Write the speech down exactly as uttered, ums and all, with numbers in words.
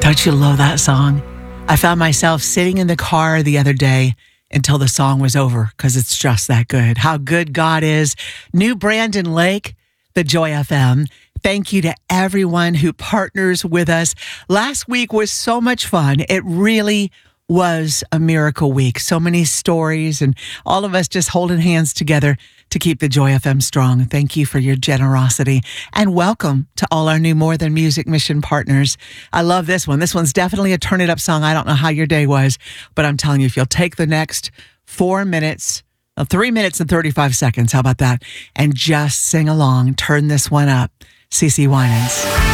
Don't you love that song? I found myself sitting in the car the other day until the song was over because it's just that good. How good God is. New Brandon Lake, the Joy F M. Thank you to everyone who partners with us. Last week was so much fun. It really was a miracle week. So many stories and all of us just holding hands together to keep the Joy F M strong. Thank you for your generosity and welcome to all our new More Than Music Mission partners. I love this one. This one's definitely a turn it up song. I don't know how your day was, but I'm telling you, if you'll take the next four minutes, uh, three minutes and thirty-five seconds, how about that? And just sing along, turn this one up. CeCe Winans.